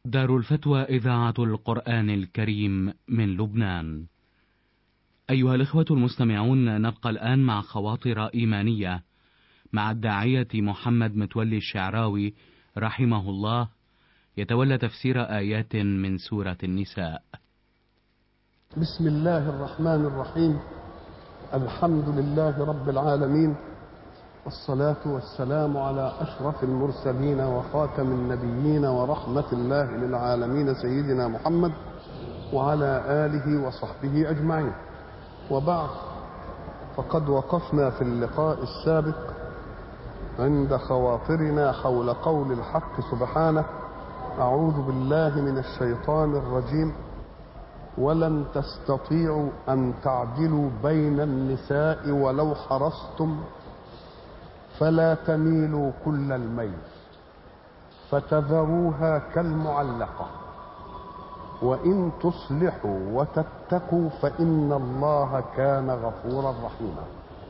دار الفتوى إذاعة القرآن الكريم من لبنان. أيها الإخوة المستمعون، نبقى الآن مع خواطر إيمانية مع الداعية محمد متولي الشعراوي رحمه الله، يتولى تفسير آيات من سورة النساء. بسم الله الرحمن الرحيم. الحمد لله رب العالمين، والصلاة والسلام على أشرف المرسلين وخاتم النبيين ورحمة الله للعالمين سيدنا محمد وعلى آله وصحبه أجمعين. وبعد، فقد وقفنا في اللقاء السابق عند خواطرنا حول قول الحق سبحانه: أعوذ بالله من الشيطان الرجيم: ولن تستطيعوا أن تعدلوا بين النساء ولو حرصتم فلا تميلوا كل الميل فتذروها كالمعلقة وإن تصلحوا وتتقوا فإن الله كان غفورا رحيما.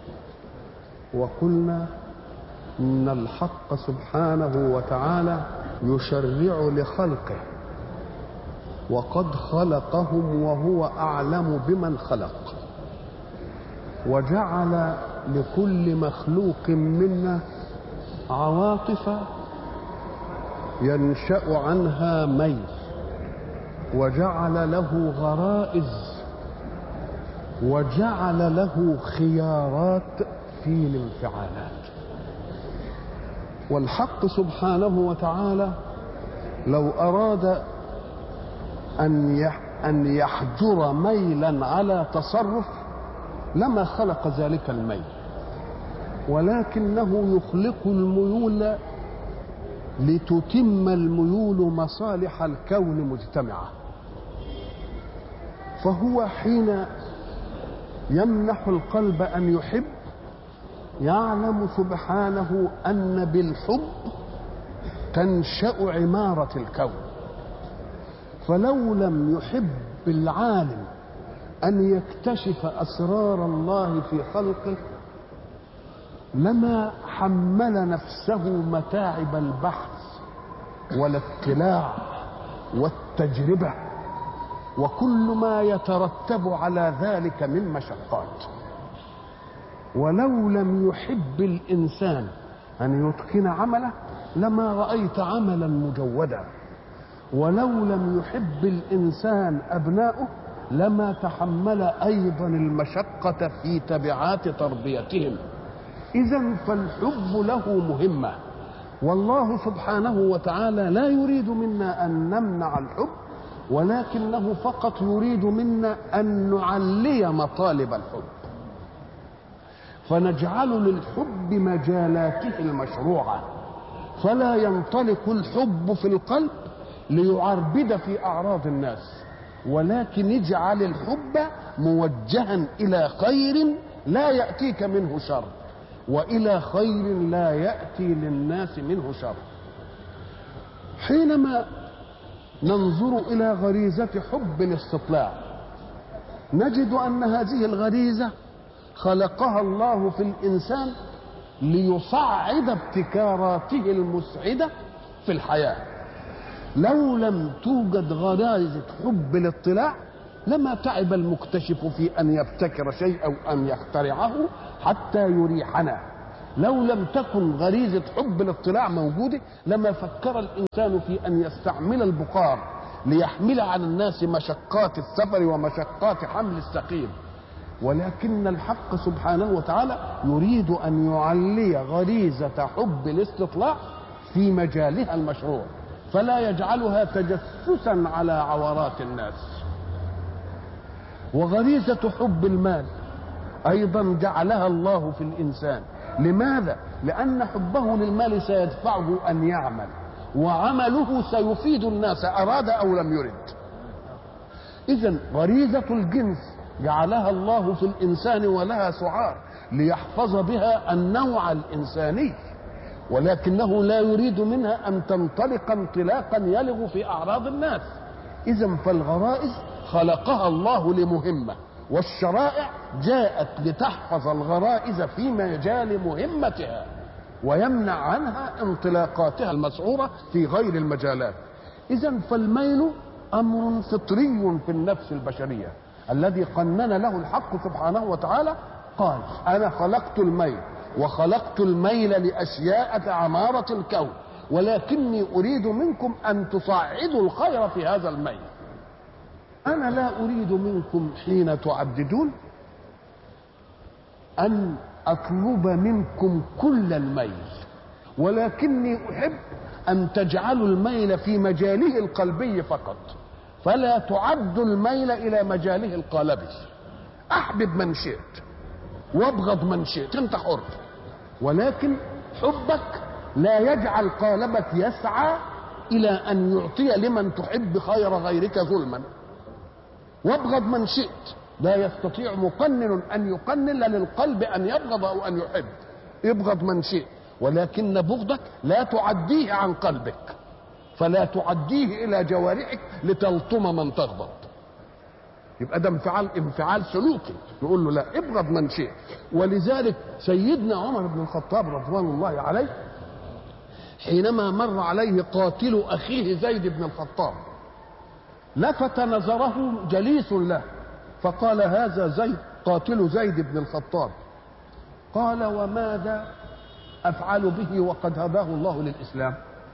وقلنا إن الحق سبحانه وتعالى يشرع لخلقه، وقد خلقهم وهو أعلم بمن خلق، وجعل لكل مخلوق منا عواطف ينشأ عنها ميل، وجعل له غرائز، وجعل له خيارات في الانفعالات. والحق سبحانه وتعالى لو أراد أن يحجر ميلا على تصرف لما خلق ذلك الميل، ولكنه يخلق الميول لتتم الميول مصالح الكون مجتمعة. فهو حين يمنح القلب أن يحب يعلم سبحانه أن بالحب تنشأ عمارة الكون. فلو لم يحب العالم أن يكتشف أسرار الله في خلقه لما حمل نفسه متاعب البحث والاطلاع والتجربة وكل ما يترتب على ذلك من مشقات. ولو لم يحب الإنسان أن يتقن عمله لما رأيت عملا مجودا. ولو لم يحب الإنسان أبناؤه لما تحمل أيضا المشقة في تبعات تربيتهم. إذن فالحب له مهمة، والله سبحانه وتعالى لا يريد منا أن نمنع الحب، ولكنه فقط يريد منا أن نعلي مطالب الحب، فنجعل للحب مجالاته المشروعة، فلا ينطلق الحب في القلب ليعربد في أعراض الناس، ولكن اجعل الحب موجها إلى خير لا يأتيك منه شر، وإلى خير لا يأتي للناس منه شر. حينما ننظر إلى غريزة حب الاستطلاع نجد أن هذه الغريزة خلقها الله في الإنسان ليصعد ابتكاراته المسعدة في الحياة. لو لم توجد غريزة حب الاطلاع لما تعب المكتشف في أن يبتكر شيء أو أن يخترعه حتى يريحنا. لو لم تكن غريزة حب الاطلاع موجودة لما فكر الإنسان في أن يستعمل البخار ليحمل على الناس مشقات السفر ومشقات حمل السقيم. ولكن الحق سبحانه وتعالى يريد أن يعلي غريزة حب الاستطلاع في مجالها المشروع، فلا يجعلها تجسسا على عورات الناس. وغريزة حب المال أيضا جعلها الله في الإنسان. لماذا؟ لأن حبه للمال سيدفعه أن يعمل، وعمله سيفيد الناس أراد أو لم يرد. إذن غريزة الجنس جعلها الله في الإنسان ولها سعار ليحفظ بها النوع الإنساني، ولكنه لا يريد منها أن تنطلق انطلاقا يلغ في أعراض الناس. إذن فالغرائز خلقها الله لمهمة، والشرائع جاءت لتحفظ الغرائز في مجال مهمتها ويمنع عنها انطلاقاتها المسعورة في غير المجالات. إذن فالميل أمر فطري في النفس البشرية الذي قنن له الحق سبحانه وتعالى. قال أنا خلقت الميل وخلقت الميل لأشياء عمارة الكون، ولكني أريد منكم أن تصعدوا الخير في هذا الميل. أنا لا أريد منكم حين تعددون أن أطلب منكم كل الميل، ولكني أحب أن تجعلوا الميل في مجاله القلبي فقط، فلا تعدوا الميل إلى مجاله القالبي. أحبب من شئت وابغض من شئت، أنت حر، ولكن حبك لا يجعل قالبك يسعى إلى أن يعطي لمن تحب خير غيرك ظلما. وابغض من شئت، لا يستطيع مقنن أن يقنن للقلب أن يبغض أو أن يحب. ابغض من شئت، ولكن بغضك لا تعديه عن قلبك، فلا تعديه إلى جوارحك لتلطم من تغضب. يبقى ده انفعال سلوكي. نقول له لا، ابغض من شئت. ولذلك سيدنا عمر بن الخطاب رضوان الله عليه حينما مر عليه قاتل أخيه زيد بن الخطاب لفت نظره جليس له فقال هذا زيد قاتل زيد بن الخطاب. قال وماذا أفعل به وقد هداه الله للإسلام؟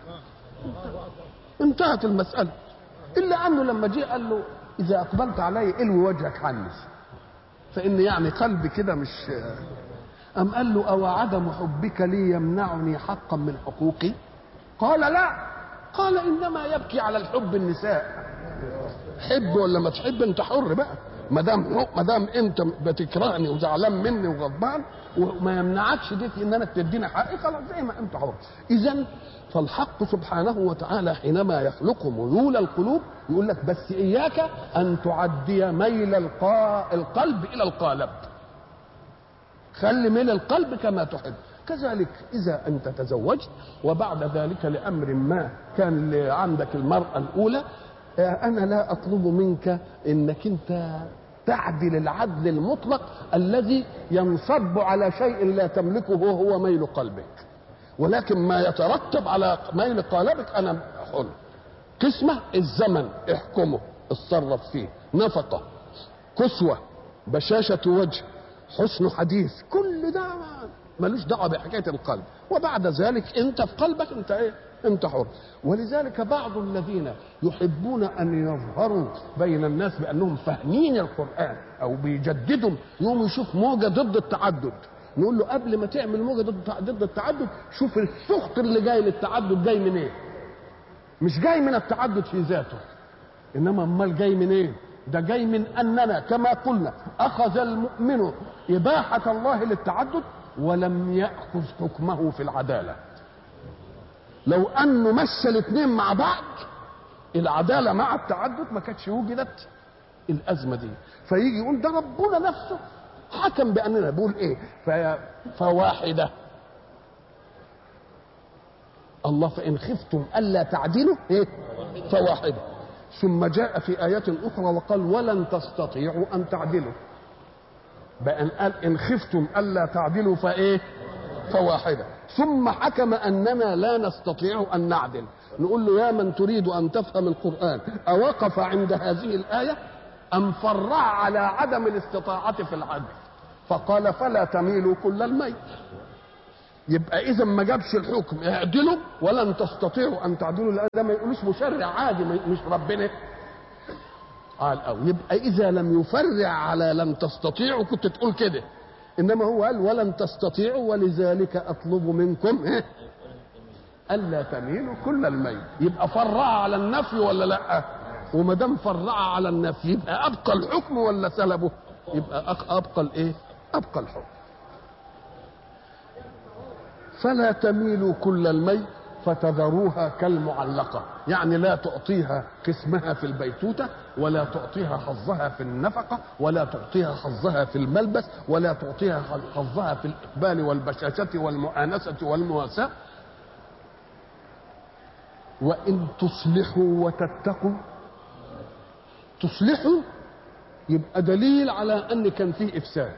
انتهت المسألة. إلا أنه لما جاء قال له إذا أقبلت علي إلوي وجهك عني، فإن يعني قلبي كده مش. أم قال له أو عدم حبك لي يمنعني حقا من حقوقي؟ قال لا. قال إنما يبكي على الحب النساء. حب ولا ما تحب أنت حر بقى، ما دام أنت بتكرهني وزعلان مني وغضبان وما يمنعكش دي في إنك تديني حقي، خلاص زي ما أنت حر. إذن فالحق سبحانه وتعالى حينما يخلق ميول القلوب يقول لك بس إياك أن تعدي ميل القلب إلى القالب، خلي ميل القلب كما تحب. كذلك إذا أنت تزوجت وبعد ذلك لأمر ما كان عندك المرأة الأولى، أنا لا أطلب منك إنك أنت تعدل العدل المطلق الذي ينصب على شيء لا تملكه وهو ميل قلبك، ولكن ما يترتب على ميل قالبك أنا حر. قسمة الزمن احكمه، اتصرف فيه، نفقة، كسوة، بشاشة وجه، حسن حديث، كل ده ملوش دعوه بحكايه القلب. وبعد ذلك انت في قلبك انت ايه؟ انت حر. ولذلك بعض الذين يحبون ان يظهروا بين الناس بانهم فاهمين القران او بيجددوا، يوم يشوف موجه ضد التعدد، نقول له قبل ما تعمل موجه ضد التعدد شوف السخط اللي جاي للتعدد جاي من ايه؟ مش جاي من التعدد في ذاته، انما امال جاي من ايه؟ ده جاي من اننا كما قلنا اخذ المؤمن اباحه الله للتعدد ولم ياخذ حكمه في العداله. لو انه مشى الاثنين مع بعض، العداله مع التعدد، ما كانتش وجدت الازمه دي. فيجي يقول ده ربنا نفسه حكم باننا، بيقول ايه؟ فواحده الله فان خفتم الا تعدلوا ايه؟ فواحده. ثم جاء في آيات أخرى وقال ولن تستطيعوا أن تعدلوا، بأن قال إن خفتم ألا تعدلوا فإيه؟ فواحدة. ثم حكم أننا لا نستطيع أن نعدل. نقول له يا من تريد أن تفهم القرآن أوقف عند هذه الآية أم فرع على عدم الاستطاعة في العدل؟ فقال فلا تميلوا كل الميل. يبقى إذا ما جابش الحكم اعدلوا ولن تستطيعوا أن تعدلوا، لأن ده ما يقولوش مشرع عادي، مش ربنا قال. أو يبقى إذا لم يفرع على لن تستطيعوا كنت تقول كده، إنما هو قال ولن تستطيعوا ولذلك أطلب منكم ألا تميلوا كل الميل. يبقى فرع على النفي ولا لا؟ وما دام فرع على النفي يبقى أبقى الحكم ولا سلبه؟ يبقى أبقى الإيه؟ أبقى الحكم. فلا تميلوا كل الميل فتذروها كالمعلقة، يعني لا تعطيها قسمها في البيتوتة، ولا تعطيها حظها في النفقة، ولا تعطيها حظها في الملبس، ولا تعطيها حظها في الإقبال والبشاشة والمؤانسة والمواساة. وإن تصلحوا وتتقوا، تصلحوا يبقى دليل على أن كان فيه إفساد.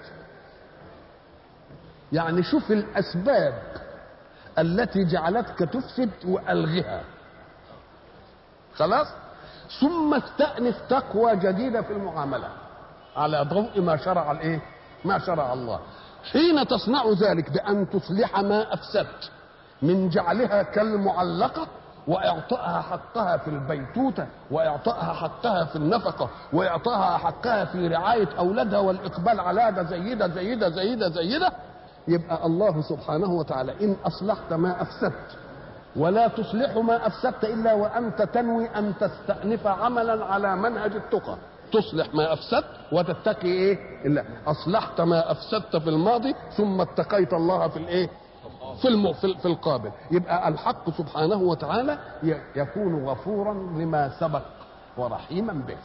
يعني شوف الأسباب التي جعلتك تفسد وألغها، خلاص. ثم استأنف تقوى جديدة في المعاملة على ضوء ما شرع الايه؟ ما شرع الله. حين تصنع ذلك بأن تصلح ما أفسدت من جعلها كالمعلقة وإعطائها حقها في البيتوتة وإعطائها حقها في النفقة وإعطائها حقها في رعاية أولادها والإقبال على هذا زيدة زيدة زيدة زيدة، يبقى الله سبحانه وتعالى إن أصلحت ما أفسدت، ولا تصلح ما أفسدت إلا وأنت تنوي أن تستأنف عملا على منهج التقى، تصلح ما أفسدت وتتقي إيه؟ إلا أصلحت ما أفسدت في الماضي ثم اتقيت الله في الإيه؟ في القابل. يبقى الحق سبحانه وتعالى يكون غفورا لما سبق ورحيما بك.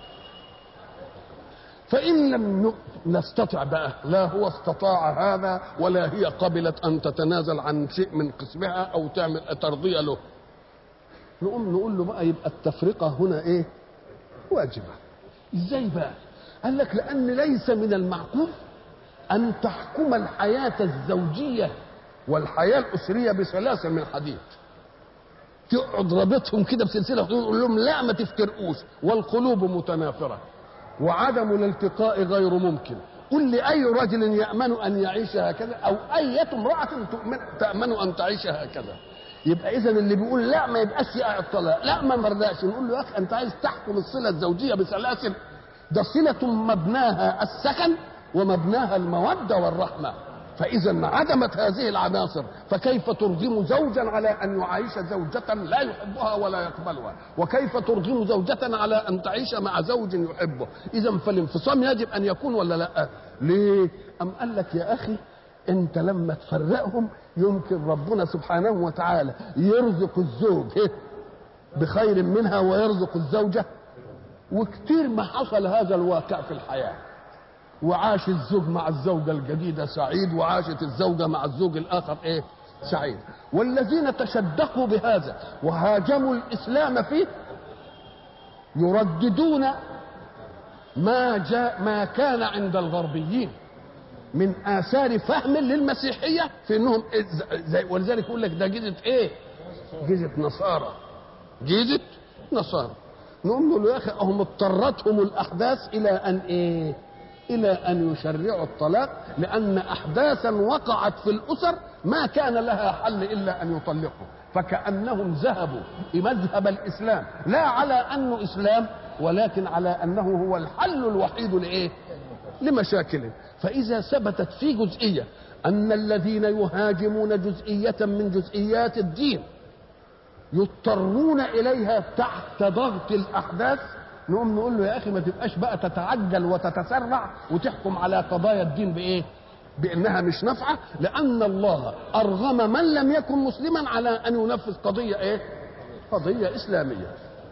فإن لم نستطع بقى، لا هو استطاع هذا ولا هي قبلت أن تتنازل عن شيء من قسمها أو تعمل ترضية له، نقول له بقى يبقى التفرقة هنا إيه؟ واجبة. إزاي بقى؟ قال لك لأن ليس من المعقول أن تحكم الحياة الزوجية والحياة الأسرية بسلاسل من حديد، تقعد رابطهم كده بسلسلة وتقول لهم لا ما تفترقوش، والقلوب متنافرة وعدم الالتقاء غير ممكن. قل لي أي رجل يأمن أن يعيش هكذا، أو أية امرأة تأمن أن تعيش هكذا؟ يبقى إذا اللي بيقول لا ما يبقاش الطلاق، لا ما مرضاش، نقول له يا أخي أنت عايز تحكم الصلة الزوجية بسلاسل؟ ده صلة مبناها السكن ومبناها المودة والرحمة، فإذا عدمت هذه العناصر فكيف ترغم زوجا على أن يعيش زوجة لا يحبها ولا يقبلها، وكيف ترغم زوجة على أن تعيش مع زوج يحبه؟ إذا فالانفصام يجب أن يكون ولا لا؟ ليه؟ أم قال لك يا أخي أنت لما تفرقهم يمكن ربنا سبحانه وتعالى يرزق الزوج بخير منها ويرزق الزوجة، وكتير ما حصل هذا الواقع في الحياة، وعاش الزوج مع الزوجة الجديدة سعيد، وعاشت الزوجة مع الزوج الآخر إيه؟ سعيد. والذين تشدقوا بهذا وهاجموا الإسلام فيه يرددون ما كان عند الغربيين من آثار فهم للمسيحية في إنهم ولذلك يقول لك ده جيزة إيه؟ جيزة نصارى، جيزة نصارى. نقول له يا أخي هم اضطرتهم الأحداث إلى أن إيه؟ إلى أن يشرعوا الطلاق، لأن أحداثا وقعت في الأسر ما كان لها حل إلا أن يطلقوا، فكأنهم ذهبوا مذهب الإسلام لا على أنه إسلام ولكن على أنه هو الحل الوحيد لإيه؟ لمشاكله. فإذا ثبتت في جزئية أن الذين يهاجمون جزئية من جزئيات الدين يضطرون إليها تحت ضغط الأحداث، نقوم نقول له يا أخي ما تبقاش بقى تتعجل وتتسرع وتحكم على قضايا الدين بإيه؟ بأنها مش نافعة، لأن الله أرغم من لم يكن مسلما على أن ينفذ قضية إيه؟ قضية إسلامية.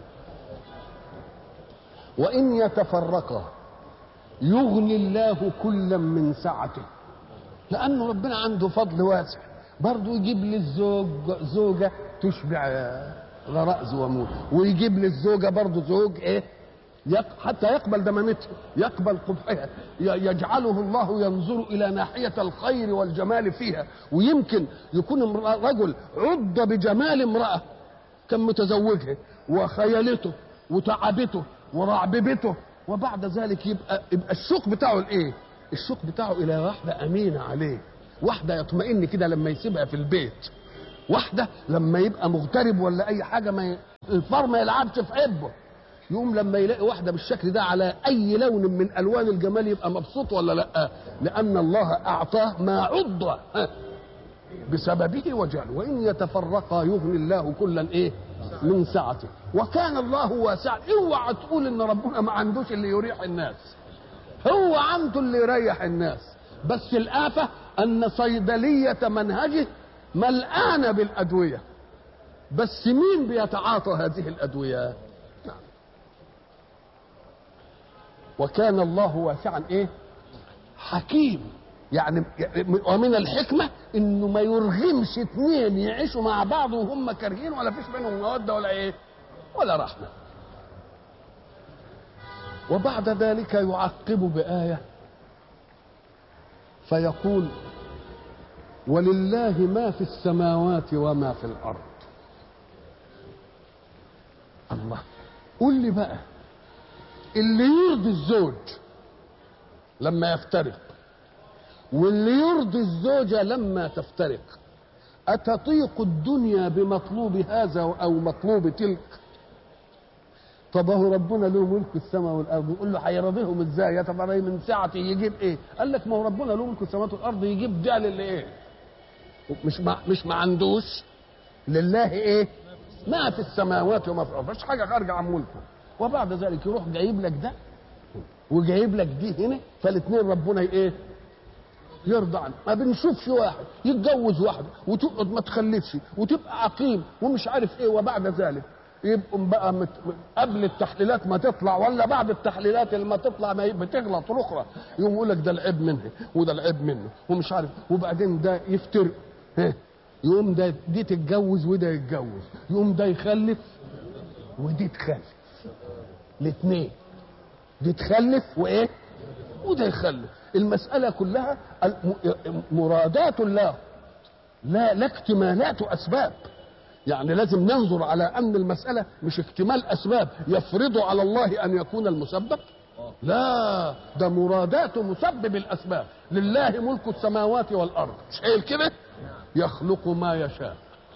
وإن يتفرقا يغني الله كلا من سعته، لأنه ربنا عنده فضل واسع، برضه يجيب للزوج زوجة تشبع غرائز وموت، ويجيب للزوجة برضه زوج إيه؟ حتى يقبل دمامتها، يقبل قبحها، يجعله الله ينظر إلى ناحية الخير والجمال فيها. ويمكن يكون رجل عض بجمال امرأة كان متزوجها وخيالته وتعبته ورعببته، وبعد ذلك يبقى الشوق بتاعه الايه؟ الشوق بتاعه الى واحده امينه عليه، واحده يطمئن كده لما يسيبها في البيت، واحده لما يبقى مغترب ولا اي حاجه الفار ما يلعبش في عبه، يقوم لما يلاقي واحده بالشكل ده على اي لون من الوان الجمال يبقى مبسوط ولا لا؟ لان الله اعطاه ما عض بسببه وجعله. وان يتفرقا يغني الله كلا ايه؟ من سعته، وكان الله واسعا. اوعى تقول ان ربنا ما عندوش اللي يريح الناس، هو عنده اللي يريح الناس، بس الآفة ان صيدلية منهجه ملآنة بالادوية، بس مين بيتعاطى هذه الادوية؟ نعم. وكان الله واسعا ايه؟ حكيم. يعني ومن الحكمة انه ما يرغمش اثنين يعيشوا مع بعض وهم كارهين ولا فيش بينهم مودة ولا ايه؟ ولا رحمة. وبعد ذلك يعقب بآية فيقول ولله ما في السماوات وما في الأرض. الله، قول لي بقى اللي يرضي الزوج لما يفترق واللي يرضي الزوجة لما تفترق، أتطيق الدنيا بمطلوب هذا أو مطلوب تلك؟ طب هو ربنا له ملك السماء والارض، يقول له هيرضيهم ازاي؟ يا ترى من ساعته يجيب ايه؟ قال لك ما هو ربنا له ملك السماوات والارض، يجيب ده للي ايه؟ مش ما عندوش لله ايه؟ ما في السماوات وما في الارض، مفيش حاجه خارجه عن ملكه. وبعد ذلك يروح جايب لك ده وجايب لك دي هنا، فالاثنين ربنا ايه؟ يرضى عنه. ما بنشوفش واحد يتجوز واحده وتقعد ما تخلفش وتبقى عقيم ومش عارف ايه، وبعد ذلك يبقوا بقى قبل التحليلات ما تطلع ولا بعد التحليلات اللي ما تطلع ما بتغلط الاخرى، يقوم يقول لك ده العيب منه وده العيب منه ومش عارف، وبعدين ده يفترق، يقوم ده دي تتجوز وده يتجوز، يقوم ده يخلف ودي تخلف، الاثنين دي تخلف وايه وده يخلف. المسألة كلها مرادات الله لا اكتمالات أسباب. يعني لازم ننظر على أن المسألة مش اكتمال أسباب يفرض على الله أن يكون المسبب، لا، ده مرادات مسبب الأسباب. لله ملك السماوات والأرض، مش قايل كده؟ يخلق ما يشاء،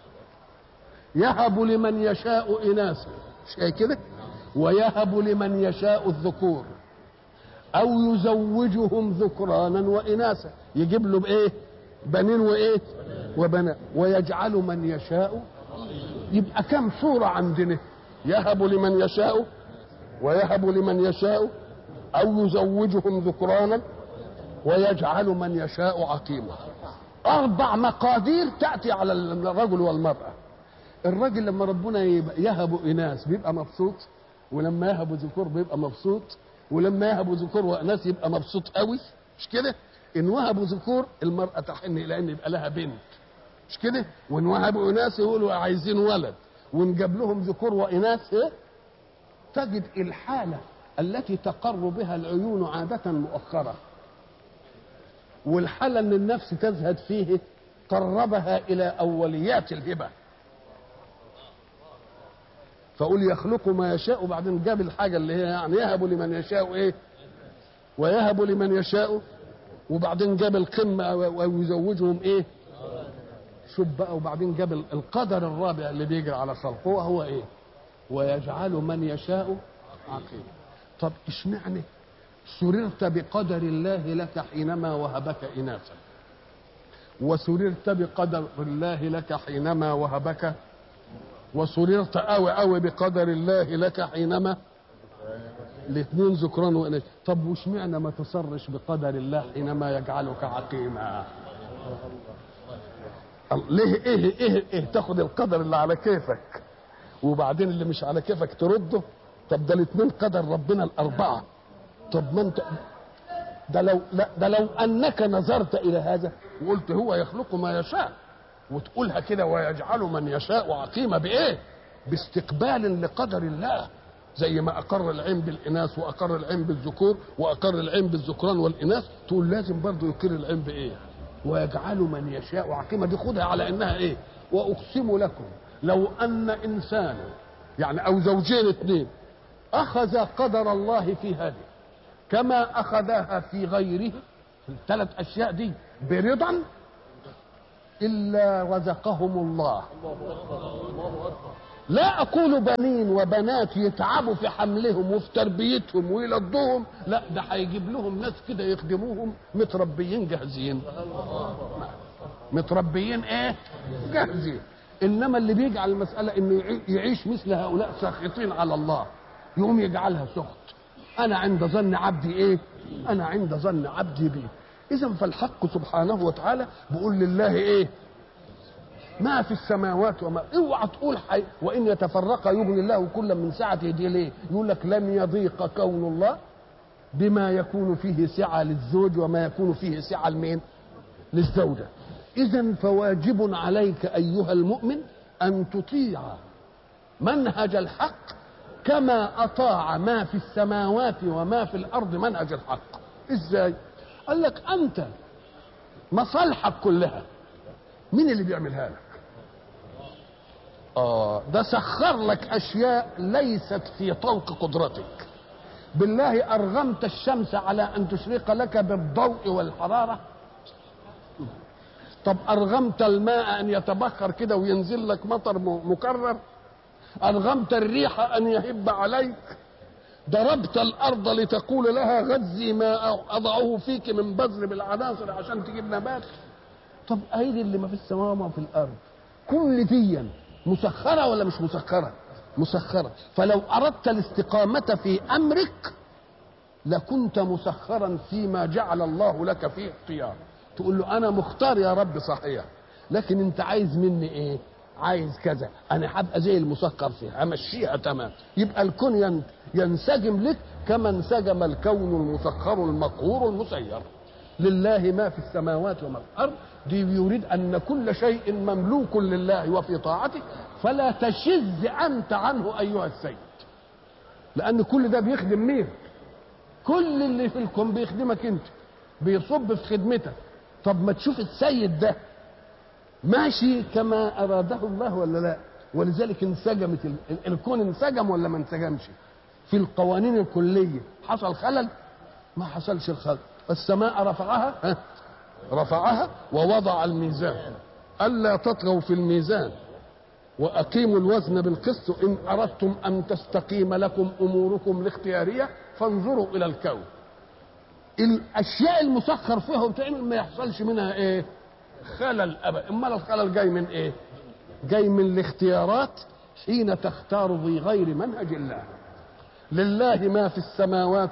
يهب لمن يشاء إناثا، مش قايل كده؟ ويهب لمن يشاء الذكور أو يزوجهم ذكرانا وإناثا، يجيب له بإيه؟ بنين وإيه؟ وبنات. ويجعل من يشاء، يبقى كم صورة عندنا؟ يهب لمن يشاء ويهب لمن يشاء أو يزوجهم ذكرانا ويجعل من يشاء عقيما. 4 مقادير تأتي على الرجل والمرأة. الرجل لما ربنا يهب إناث بيبقى مبسوط، ولما يهب ذكور بيبقى مبسوط، ولما يهبوا ذكور واناث يبقى مبسوط قوي، مش كده؟ ان وهبوا ذكور المراه تحن الى ان يبقى لها بنت، مش كده؟ وان وهبوا اناث يقولوا عايزين ولد، وان جاب لهم ذكور واناث تجد الحاله التي تقر بها العيون عاده مؤخره، والحاله ان النفس تزهد فيه قربها الى اوليات الهبه. فقول يخلق ما يشاء، وبعدين جاب الحاجه اللي هي يعني يهب لمن يشاء ايه ويهب لمن يشاء، وبعدين جاب القمه ويزوجهم ايه، شوف بقى، وبعدين جاب القدر الرابع اللي بيجري على خلقه وهو ايه؟ ويجعل من يشاء عقيما. طب اشمعنى سررت بقدر الله لك حينما وهبك اناثا، وسررت بقدر الله لك حينما وهبك، وسررت قوي بقدر الله لك حينما الاثنين ذكران واناث؟ طب واشمعنى ما تصرش بقدر الله حينما يجعلك عقيما؟ ليه ايه تاخد القدر اللي على كيفك وبعدين اللي مش على كيفك ترده؟ طب ده الاثنين قدر ربنا ال4. طب ما انت ده لو انك نظرت الى هذا وقلت هو يخلق ما يشاء وتقولها كده ويجعل من يشاء عقيمة بايه؟ باستقبال لقدر الله، زي ما اقر العين بالاناث واقر العين بالذكور واقر العين بالذكران والاناث، تقول لازم برضه يقر العين بايه؟ ويجعل من يشاء عقيمة. دي خدها على انها ايه؟ واقسم لكم لو ان انسانا يعني او زوجين 2 اخذ قدر الله في هذه كما اخذها في غيره، في ال3 اشياء دي برضا، إلا رزقهم الله. لا أقول بنين وبنات يتعبوا في حملهم وفي تربيتهم ويلضوهم، لا، ده هيجيب لهم ناس كده يخدموهم متربيين جاهزين. متربيين ايه؟ جاهزين. إنما اللي بيجعل المسألة إنه يعيش مثل هؤلاء ساخطين على الله، يقوم يجعلها سخط. أنا عند ظن عبدي إيه؟ أنا عند ظن عبدي بي. إذا فالحق سبحانه وتعالى بيقول لله إيه؟ ما في السماوات وما، اوعى تقول وإن يتفرق يغني الله كلا من سعته. دي ليه؟ يقول لك لن يضيق كون الله بما يكون فيه سعة للزوج وما يكون فيه سعة لمين؟ للزوجة. إذا فواجب عليك أيها المؤمن أن تطيع منهج الحق كما أطاع ما في السماوات وما في الأرض منهج الحق. إزاي؟ قال لك أنت مصالحك كلها مين اللي بيعملها لك؟ ده سخر لك اشياء ليست في طوق قدرتك. بالله ارغمت الشمس على ان تشرق لك بالضوء والحراره؟ طب ارغمت الماء ان يتبخر كده وينزل لك مطر مكرر؟ ارغمت الريح ان يهب عليك؟ ضربت الارض لتقول لها غذي ما اضعه فيك من بذر بالعناصر عشان تجيب نبات؟ طب ايدي اللي ما في السماء وما في الارض كل دي مسخره ولا مش مسخره؟ مسخره. فلو اردت الاستقامه في امرك لكنت مسخرا فيما جعل الله لك فيه اختيار. تقول له انا مختار يا رب صحيح، لكن انت عايز مني ايه؟ عايز كذا، انا هبقى زي المسخر فيها، همشيها تمام. يبقى الكون ينسجم لك كما انسجم الكون المسخر المقهور المسير. لله ما في السماوات وما في الارض. دي يريد ان كل شيء مملوك لله وفي طاعته، فلا تشذ انت عنه ايها السيد، لان كل ده بيخدم مين؟ كل اللي في الكون بيخدمك انت، بيصب في خدمتك. طب ما تشوف السيد ده ماشي كما اراده الله ولا لا؟ ولذلك انسجمت الكون، انسجم ولا ما انسجمش؟ في القوانين الكليه حصل خلل؟ ما حصلش الخلل. السماء رفعها ووضع الميزان الا تطغوا في الميزان واقيموا الوزن بالقسط ان اردتم ان تستقيم لكم اموركم الاختياريه فانظروا الى الكون. الاشياء المسخر فيها وبتعمل ما يحصلش منها ايه؟ خلل ابدا. امال الخلل جاي من ايه؟ جاي من الاختيارات حين تختار في غير منهج الله. لله ما في السماوات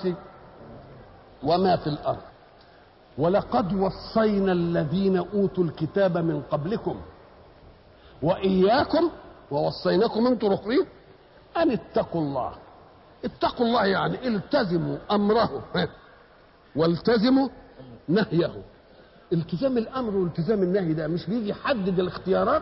وما في الارض ولقد وصينا الذين اوتوا الكتاب من قبلكم واياكم ووصيناكم انتم رقيب ان اتقوا الله. اتقوا الله يعني التزموا امره والتزموا نهيه. التزام الامر والتزام النهي ده مش بيجي يحدد الاختيارات؟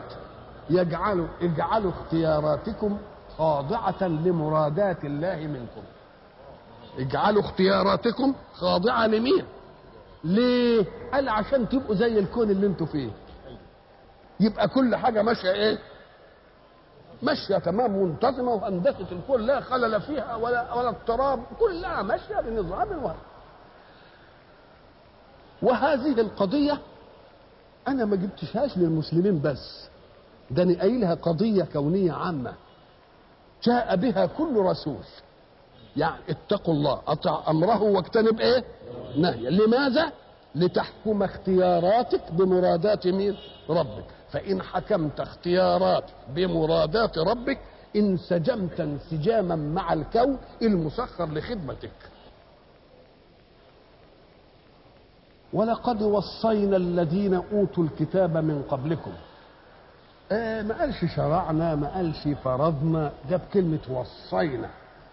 اجعلوا اختياراتكم خاضعة لمرادات الله منكم. اجعلوا اختياراتكم خاضعة لمين؟ ليه؟ قال عشان تبقوا زي الكون اللي انتوا فيه. يبقى كل حاجة ماشية ايه؟ ماشية تمام منتظمة، وهندسة الكون لا خلل فيها ولا اضطراب، كلها ماشية بنظام واحد. وهذه القضية أنا ما جبتشهاش للمسلمين بس، ده أنا قايلها قضية كونية عامة جاء بها كل رسول. يعني اتقوا الله، أطع أمره واجتنب إيه؟ نهيه. لماذا؟ لتحكم اختياراتك بمرادات مين؟ ربك. فإن حكمت اختياراتك بمرادات ربك انسجمت انسجاما مع الكون المسخر لخدمتك. ولقد وصينا الذين اوتوا الكتاب من قبلكم. ما قالش شرعنا، ما قالش فرضنا، جاب كلمه وصينا.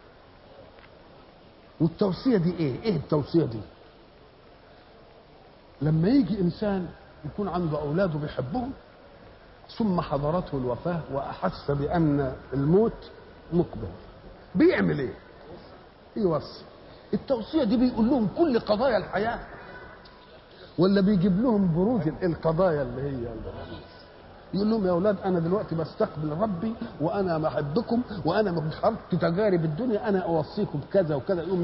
والتوصيه دي ايه التوصيه دي؟ لما يجي انسان يكون عنده اولاده بيحبهم ثم حضرته الوفاه واحس بان الموت مقبل، بيعمل ايه؟ يوصي. التوصيه دي بيقول لهم كل قضايا الحياه ولا بيجيب لهم بروز القضايا اللي هي يقول لهم يا اولاد انا دلوقتي بستقبل ربي وانا بحبكم وانا من خرجت تجارب الدنيا انا اوصيكم بكذا وكذا. يقوم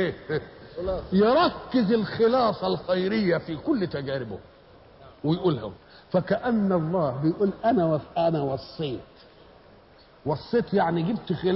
يركز الخلاصة الخيرية في كل تجاربه ويقولها. فكأن الله بيقول انا وصيت يعني جبت خلاصة